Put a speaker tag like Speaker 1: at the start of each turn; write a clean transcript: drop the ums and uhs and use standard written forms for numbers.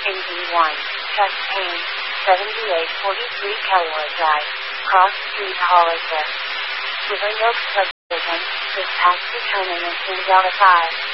Speaker 1: AV1, chest pain, 7843 Kelwood Drive, Cross Street, Hollister. River Oaks subdivision, this past determinant in Delta 5.